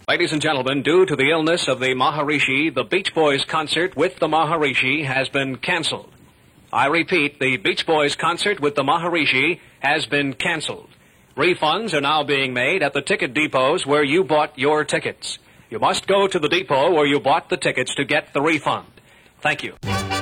Ladies and gentlemen, due to the illness of the Maharishi, the Beach Boys concert with the Maharishi has been canceled. I repeat, the Beach Boys concert with the Maharishi has been canceled. Refunds are now being made at the ticket depots where you bought your tickets. You must go to the depot where you bought the tickets to get the refund. Thank you.